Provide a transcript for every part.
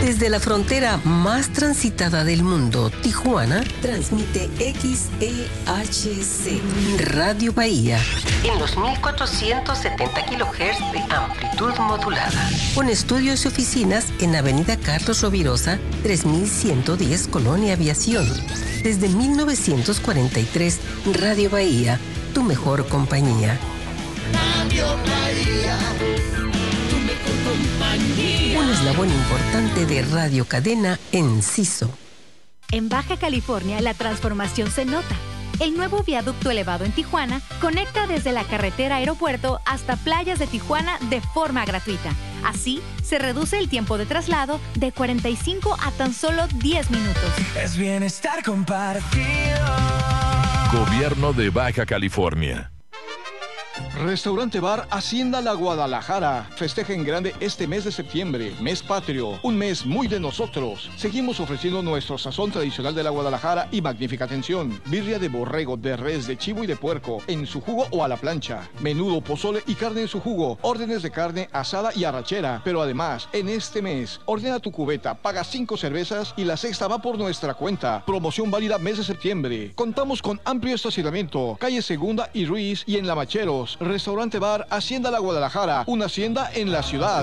Desde la frontera más transitada del mundo, Tijuana, transmite XEHC, Radio Bahía, en los 1470 kHz de amplitud modulada. Con estudios y oficinas en Avenida Carlos Rovirosa, 3110, Colonia Aviación. Desde 1943, Radio Bahía, tu mejor compañía. Radio Bahía, tu mejor compañía. Un eslabón importante de Radio Cadena Enciso. En Baja California, la transformación se nota. El nuevo viaducto elevado en Tijuana conecta desde la carretera aeropuerto hasta playas de Tijuana de forma gratuita. Así, se reduce el tiempo de traslado de 45 a tan solo 10 minutos. Es bienestar compartido. Gobierno de Baja California. Restaurante Bar Hacienda La Guadalajara. Festeja en grande este mes de septiembre, mes patrio, un mes muy de nosotros. Seguimos ofreciendo nuestro sazón tradicional de la Guadalajara y magnífica atención. Birria de borrego, de res, de chivo y de puerco, en su jugo o a la plancha. Menudo, pozole y carne en su jugo. Órdenes de carne asada y arrachera. Pero además, en este mes, ordena tu cubeta, paga 5 cervezas y la sexta va por nuestra cuenta. Promoción válida mes de septiembre. Contamos con amplio estacionamiento. Calle Segunda y Ruiz y en Lamacheros. Restaurante Bar Hacienda La Guadalajara, una hacienda en la ciudad.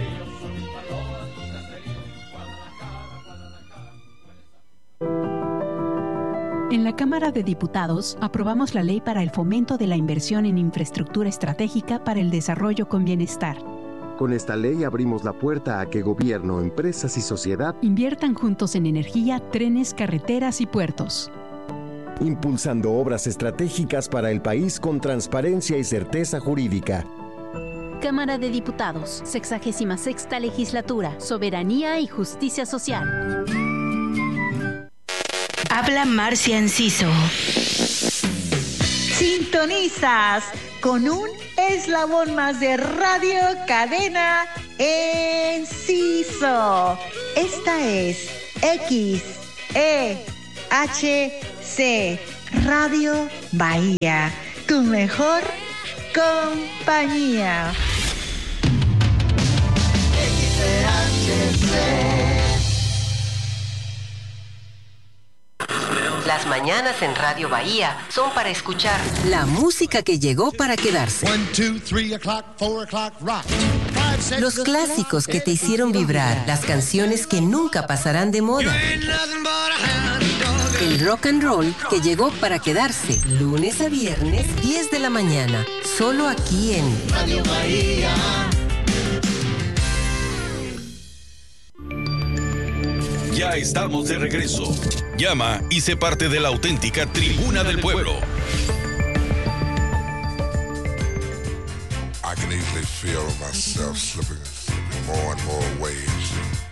En la Cámara de Diputados aprobamos la ley para el fomento de la inversión en infraestructura estratégica para el desarrollo con bienestar. Con esta ley abrimos la puerta a que gobierno, empresas y sociedad inviertan juntos en energía, trenes, carreteras y puertos. Impulsando obras estratégicas para el país con transparencia y certeza jurídica. Cámara de Diputados, 66ª Legislatura, Soberanía y Justicia Social. Habla Marcia Enciso. Sintonizas con un eslabón más de Radio Cadena Enciso. Esta es XEHC, Radio Bahía, tu mejor compañía. Las mañanas en Radio Bahía son para escuchar la música que llegó para quedarse. 1, 2, 3 o'clock, 4 o'clock, rock. Los clásicos que te hicieron vibrar, las canciones que nunca pasarán de moda. El rock and roll que llegó para quedarse, lunes a viernes, 10 de la mañana, solo aquí en Radio Bahía. Ya estamos de regreso. Llama y sé parte de la auténtica Tribuna del Pueblo. I can easily feel myself slipping more and more waves.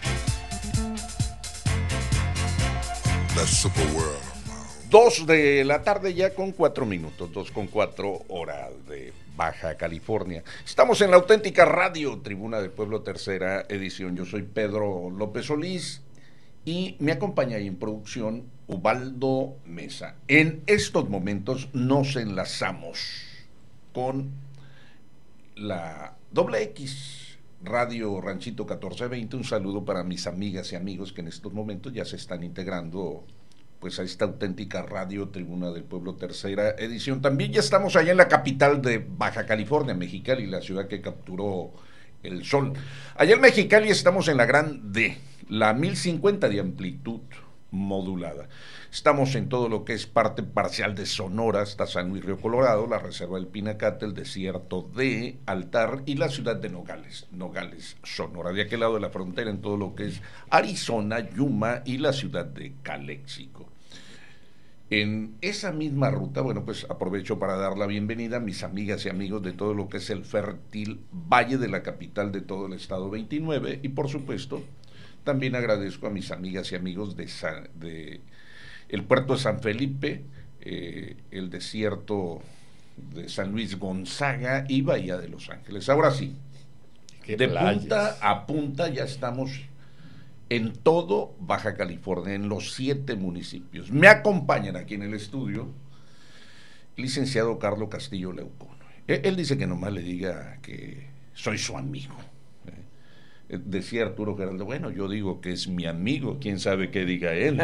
That super world. 2 de la tarde ya con 4 minutos, 2:04 hora de Baja California. Estamos en la auténtica radio Tribuna del Pueblo, tercera edición. Yo soy Pedro López Solís y me acompaña ahí en producción Ubaldo Mesa. En estos momentos nos enlazamos con la XX Radio Ranchito 1420. Un saludo para mis amigas y amigos que en estos momentos ya se están integrando pues a esta auténtica radio Tribuna del Pueblo, tercera edición. También ya estamos allá en la capital de Baja California, Mexicali, la ciudad que capturó el sol. Allá en Mexicali estamos en la Gran D, la 1050 de amplitud modulada. Estamos en todo lo que es parte parcial de Sonora, hasta San Luis Río Colorado, la reserva del Pinacate, el desierto de Altar y la ciudad de Nogales, Sonora. De aquel lado de la frontera, en todo lo que es Arizona, Yuma y la ciudad de Calexico. En esa misma ruta, bueno, pues aprovecho para dar la bienvenida a mis amigas y amigos de todo lo que es el fértil valle de la capital de todo el estado 29 y por supuesto también agradezco a mis amigas y amigos de el puerto de San Felipe, el desierto de San Luis Gonzaga y Bahía de Los Ángeles. Ahora sí, de punta a punta ya estamos en todo Baja California, en los 7 municipios. Me acompañan aquí en el estudio el licenciado Carlos Castillo Leucón. Él dice que nomás le diga que soy su amigo. Decía Arturo Geraldo, bueno, yo digo que es mi amigo, quién sabe qué diga él.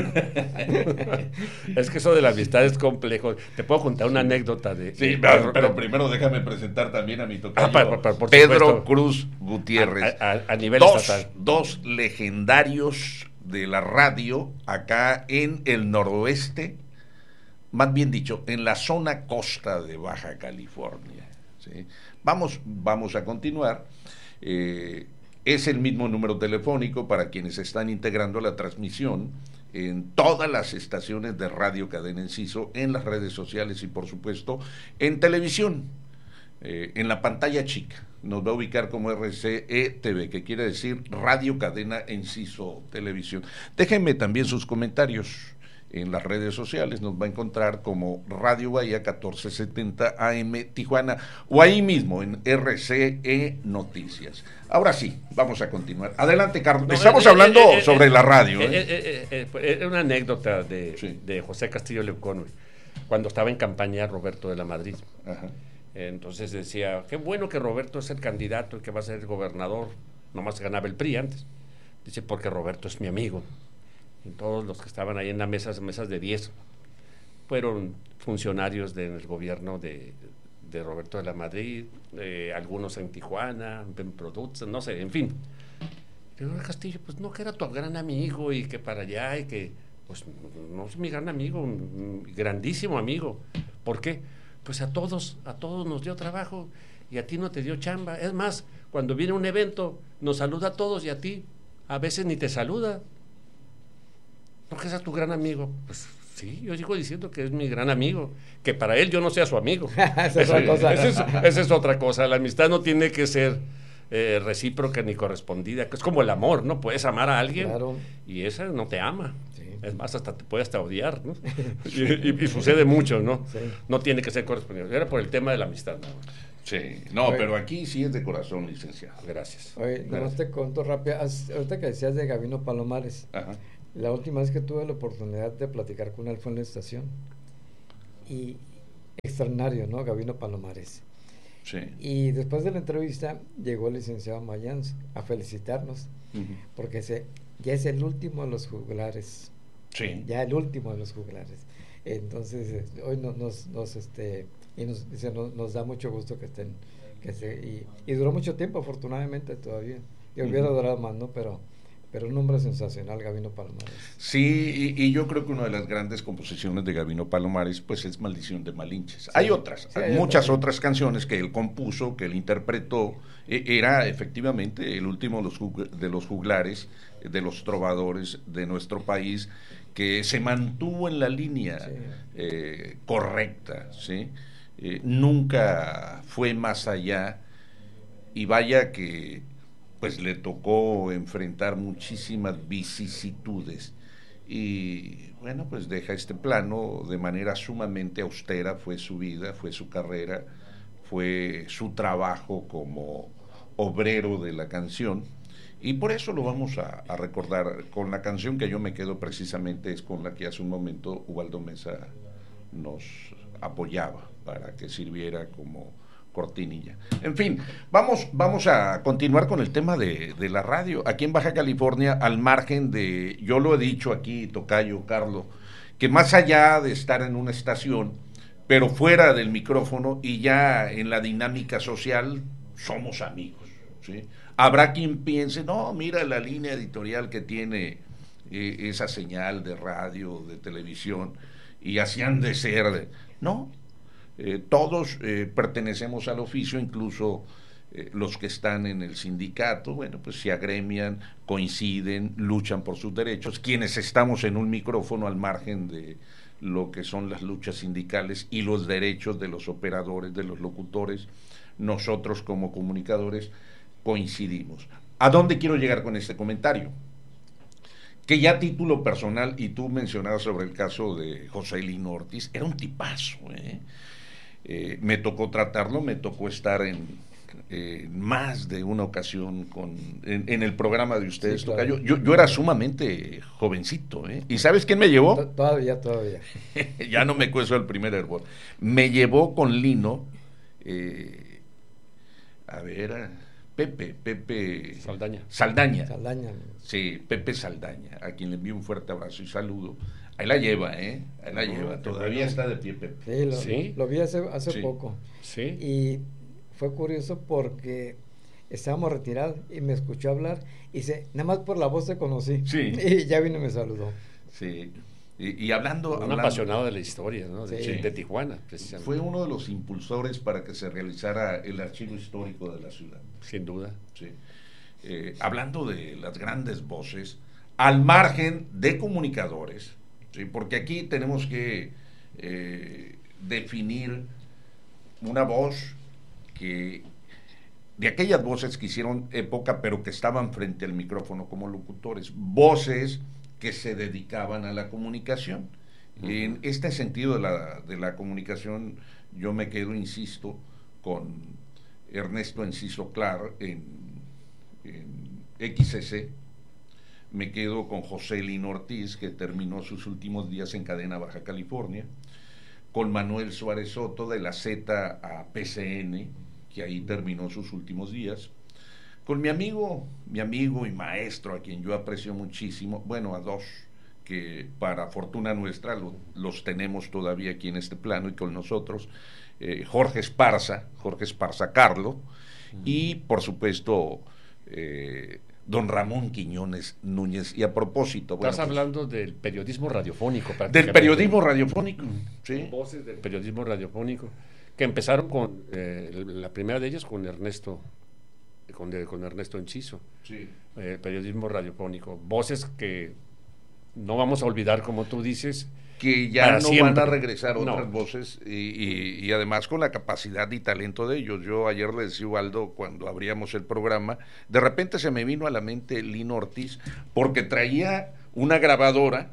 Es que eso de la amistad es complejo. Te puedo contar una anécdota de... Sí, pero primero déjame presentar también a mi tocayo, por Pedro supuesto. Cruz Gutiérrez. A nivel estatal. Dos legendarios de la radio acá en el noroeste, más bien dicho, en la zona costa de Baja California. ¿Sí? Vamos a continuar. Es el mismo número telefónico para quienes están integrando la transmisión en todas las estaciones de Radio Cadena Enciso, en las redes sociales y por supuesto en televisión, en la pantalla chica. Nos va a ubicar como RCE TV, que quiere decir Radio Cadena Enciso Televisión. Déjenme también sus comentarios en las redes sociales, nos va a encontrar como Radio Bahía 1470 AM Tijuana, o ahí mismo en RCE Noticias. Ahora sí, vamos a continuar. Adelante, Carlos. Estamos hablando sobre la radio. Era una anécdota de José Castillo Leucón, cuando estaba en campaña Roberto de la Madrid. Ajá. Entonces decía, qué bueno que Roberto es el candidato, el que va a ser el gobernador. Nomás ganaba el PRI antes. Dice, porque Roberto es mi amigo. Y todos los que estaban ahí en las mesas de 10 fueron funcionarios del gobierno de Roberto de la Madrid, algunos en Tijuana, en Productos, no sé, en fin. Pero Castillo, pues no, que era tu gran amigo y que para allá y que, pues no es mi gran amigo, un grandísimo amigo. ¿Por qué? Pues a todos nos dio trabajo y a ti no te dio chamba. Es más, cuando viene un evento, nos saluda a todos y a ti a veces ni te saluda. Porque ese es tu gran amigo. Pues sí, yo sigo diciendo que es mi gran amigo, que para él yo no sea su amigo. Esa es otra cosa. La amistad no tiene que ser recíproca ni correspondida, que es como el amor, ¿no? Puedes amar a alguien y esa no te ama. Sí. Es más, hasta te puede odiar, ¿no? y sucede mucho, ¿no? Sí. No tiene que ser correspondido. Era por el tema de la amistad, ¿no? Sí, no, pero aquí sí es de corazón, licenciado. Gracias. Oye, nomás te conto rápido, ahorita que decías de Gabino Palomares. Ajá. La última vez que tuve la oportunidad de platicar con él fue en la estación. Y extraordinario, ¿no? Gabino Palomares. Sí. Y después de la entrevista llegó el licenciado Mayans a felicitarnos, porque ya es el último de los juglares. Sí. Ya el último de los juglares. Entonces, hoy nos da mucho gusto que estén. Y duró mucho tiempo, afortunadamente, todavía. Yo hubiera durado más, ¿no? Pero un hombre sensacional, Gabino Palomares. Sí, y yo creo que una de las grandes composiciones de Gabino Palomares pues es Maldición de Malinches. Sí. Hay otras, hay muchas otras canciones que él compuso, que él interpretó. Era efectivamente el último de los juglares, de los trovadores de nuestro país, que se mantuvo en la línea correcta, ¿sí? Nunca fue más allá, y vaya que pues le tocó enfrentar muchísimas vicisitudes y bueno, pues deja este plano de manera sumamente austera. Fue su vida, fue su carrera, fue su trabajo como obrero de la canción, y por eso lo vamos a recordar con la canción que yo me quedo precisamente, es con la que hace un momento Ubaldo Mesa nos apoyaba para que sirviera como cortinilla. En fin, vamos a continuar con el tema de la radio. Aquí en Baja California, al margen de, yo lo he dicho aquí, tocayo, Carlos, que más allá de estar en una estación, pero fuera del micrófono y ya en la dinámica social, somos amigos, ¿sí? Habrá quien piense, no, mira la línea editorial que tiene esa señal de radio, de televisión, y así han de ser. No, todos pertenecemos al oficio, incluso los que están en el sindicato, bueno, pues se agremian, coinciden, luchan por sus derechos. Quienes estamos en un micrófono, al margen de lo que son las luchas sindicales y los derechos de los operadores, de los locutores, nosotros como comunicadores coincidimos. ¿A dónde quiero llegar con este comentario? Que ya a título personal, y tú mencionabas sobre el caso de José Lino Ortiz, era un tipazo, me tocó tratarlo, me tocó estar en más de una ocasión en el programa de ustedes, sí, claro. Yo era sumamente jovencito, ¿Y sabes quién me llevó? Todavía. Ya no me cueso el primer hervor. Me llevó con Lino, Pepe Saldaña. Saldaña. Saldaña. Sí, Pepe Saldaña, a quien le envío un fuerte abrazo y saludo. Ahí la lleva, Ahí la lleva. Todavía está de pie, Pepe. Sí, lo vi hace Sí. poco. Sí. Y fue curioso porque estábamos retirados y me escuchó hablar y nada más por la voz te conocí. Sí. Y ya vino y me saludó. Sí. Y hablando... Un apasionado de la historia, ¿no? De Tijuana, precisamente. Fue uno de los impulsores para que se realizara el archivo histórico de la ciudad. Sin duda. Sí. Hablando de las grandes voces, al margen de comunicadores, ¿sí? Porque aquí tenemos que definir una voz que... de aquellas voces que hicieron época, pero que estaban frente al micrófono como locutores. Voces que se dedicaban a la comunicación. En este sentido de la comunicación, yo me quedo, insisto, con Ernesto Enciso Clar en XCC, me quedo con José Lino Ortiz, que terminó sus últimos días en Cadena Baja California, con Manuel Suárez Soto de la Z a PCN, que ahí terminó sus últimos días, con mi amigo y maestro, a quien yo aprecio muchísimo, bueno, a dos, que para fortuna nuestra los tenemos todavía aquí en este plano y con nosotros, Jorge Esparza Carlo, y por supuesto don Ramón Quiñones Núñez. Y a propósito... Estás hablando del periodismo radiofónico. Del periodismo radiofónico, sí. Voces del periodismo radiofónico, que empezaron con, la primera de ellas con Ernesto Enciso. Sí. Periodismo radiofónico. Voces que no vamos a olvidar, como tú dices, que ya no siempre van a regresar otras voces y además con la capacidad y talento de ellos. Yo ayer le decía a Ubaldo, cuando abríamos el programa, de repente se me vino a la mente Lino Ortiz, porque traía una grabadora,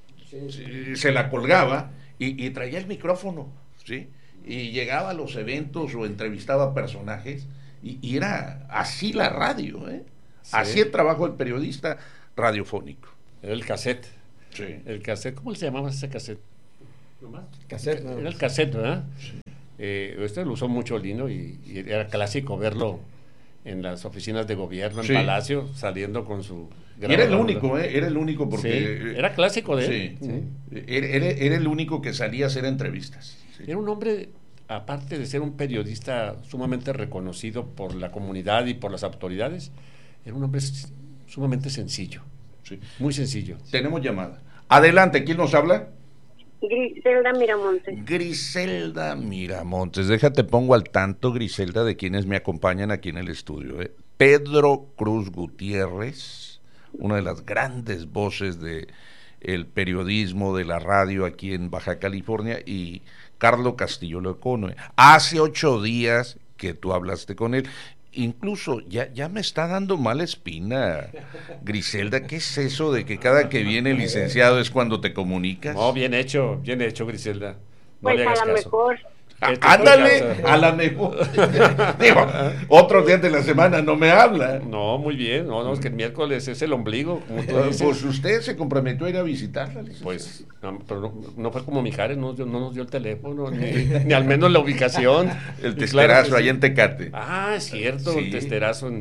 se la colgaba y traía el micrófono, ¿sí? Y llegaba a los eventos o entrevistaba personajes y era así la radio, así el trabajo del periodista radiofónico. Era el cassette. Sí. El cassette, ¿cómo se llamaba ese cassette? Cassette, Era el cassette, ¿verdad? Sí. Este lo usó mucho Lino y era clásico verlo en las oficinas de gobierno, en Palacio, saliendo con su... Y era el único, era el único porque... era clásico de él. Sí. Era el único que salía a hacer entrevistas. Sí. Era un hombre, aparte de ser un periodista sumamente reconocido por la comunidad y por las autoridades, era un hombre sumamente sencillo. Sí. Muy sencillo. Tenemos llamada. Adelante, ¿quién nos habla? Griselda Miramontes. Griselda Miramontes. Déjate, pongo al tanto, Griselda, de quienes me acompañan aquí en el estudio. Pedro Cruz Gutiérrez, una de las grandes voces de el periodismo, de la radio aquí en Baja California, y Carlo Castillo Lecono. Hace 8 días que tú hablaste con él. Incluso ya me está dando mala espina, Griselda. ¿Qué es eso de que cada que viene el licenciado es cuando te comunicas? No, bien hecho, Griselda. No pues le hagas a lo caso. mejor. Ándale, a la mejor. Digo, otros días de la semana no me habla. No, muy bien. No, es que el miércoles es el ombligo, como tú dices. Pues usted se comprometió a ir a visitarla. Pues, pero no fue como Mijares, no nos dio el teléfono, ni al menos la ubicación. El testerazo, claro, allá en Tecate. Ah, es cierto, el testerazo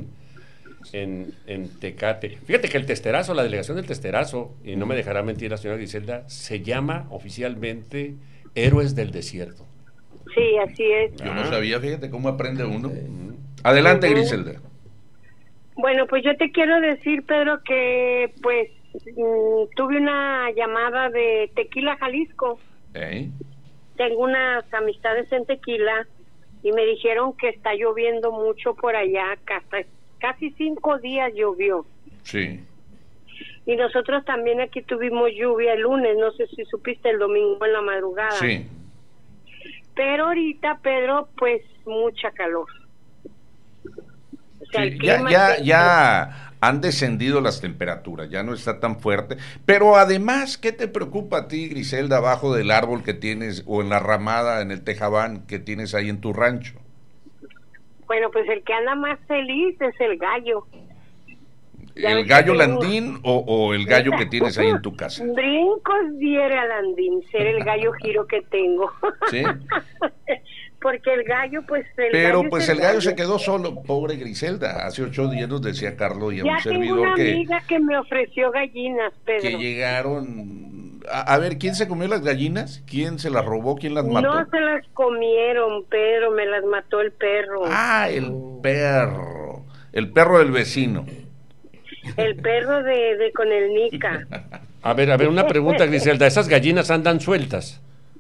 en Tecate. Fíjate que el testerazo, la delegación del testerazo, y no me dejará mentir la señora Griselda, se llama oficialmente Héroes del Desierto. Sí, así es. Yo no sabía, fíjate cómo aprende uno. Adelante, Griselda. Bueno, pues yo te quiero decir, Pedro, que pues tuve una llamada de Tequila, Jalisco. Tengo unas amistades en Tequila y me dijeron que está lloviendo mucho por allá, casi 5 días llovió. Sí. Y nosotros también aquí tuvimos lluvia el lunes, no sé si supiste, el domingo en la madrugada. Sí. Pero ahorita, Pedro, pues mucha calor. O sea, sí, ya han descendido las temperaturas, ya no está tan fuerte. Pero además, ¿qué te preocupa a ti, Griselda, abajo del árbol que tienes, o en la ramada, en el tejabán que tienes ahí en tu rancho? Bueno, pues el que anda más feliz es el gallo. ¿El gallo landín o el gallo que tienes ahí en tu casa? Brincos diera landín, ser el gallo giro que tengo. ¿Sí? porque el gallo, pues... Pero pues el gallo se quedó solo, pobre Griselda. Hace 8 días nos decía Carlos y a un servidor una amiga que me ofreció gallinas, Pedro. Que llegaron... A ver, ¿quién se comió las gallinas? ¿Quién se las robó? ¿Quién las mató? No se las comieron, Pedro, me las mató el perro. Ah, el perro. El perro del vecino. El perro de con el Nica. A ver, una pregunta, Griselda. ¿Esas gallinas andan sueltas?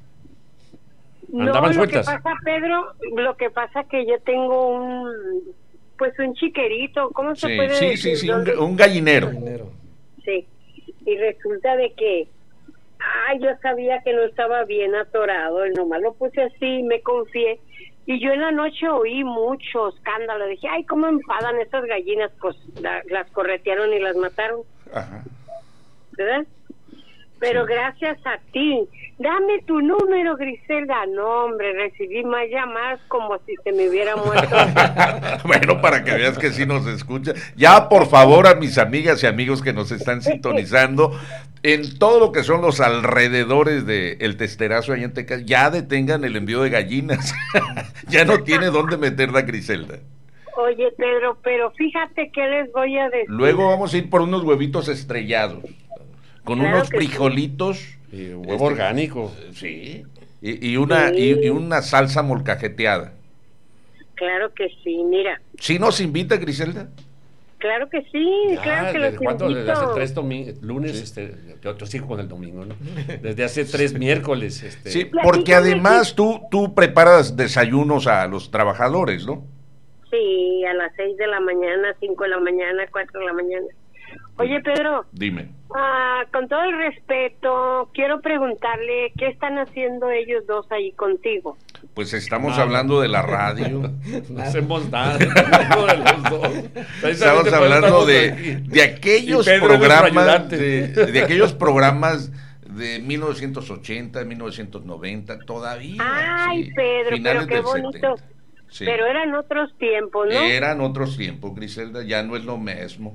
¿Andaban sueltas? Lo que pasa, Pedro, que yo tengo un chiquerito, ¿cómo se puede decir? Sí, un gallinero. Sí, y resulta de que, yo sabía que no estaba bien atorado, nomás lo puse así, me confié, y yo en la noche oí mucho escándalo, dije, cómo enfadan esas gallinas, pues las corretearon y las mataron. Ajá. ¿Verdad? Pero gracias a ti, dame tu número, Griselda. No, hombre, recibí más llamadas como si se me hubiera muerto. Bueno, para que veas que sí nos escucha. Ya, por favor, a mis amigas y amigos que nos están sintonizando, en todo lo que son los alrededores de El Testerazo allá en Tecas, ya detengan el envío de gallinas. Ya no tiene dónde meter la Griselda. Oye, Pedro, pero fíjate que les voy a decir. Luego vamos a ir por unos huevitos estrellados. Con unos frijolitos, sí. Huevo orgánico, sí, y una salsa molcajeteada. Claro que sí, mira. ¿Sí nos invita, Griselda? Claro que sí, claro que los invito. Desde hace 3 lunes, sí. Yo sigo con el domingo, ¿no? Desde hace 3 miércoles. Sí, porque además tú preparas desayunos a los trabajadores, ¿no? Sí, a las 6 de la mañana, 5 de la mañana, 4 de la mañana. Oye, Pedro. Dime. Con todo el respeto, quiero preguntarle qué están haciendo ellos dos ahí contigo. Pues estamos hablando de la radio. No hacemos nada de los dos. Estamos hablando de aquellos programas, de aquellos programas de 1980, 1990, todavía. Ay, sí, Pedro, pero qué bonito. Sí. Pero eran otros tiempos, ¿no? Eran otros tiempos, Griselda, ya no es lo mismo.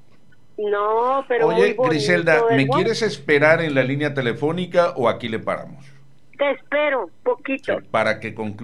No, pero oye, muy bonito, Griselda, ¿me quieres esperar en la línea telefónica o aquí le paramos? Te espero, poquito. Para que concluya.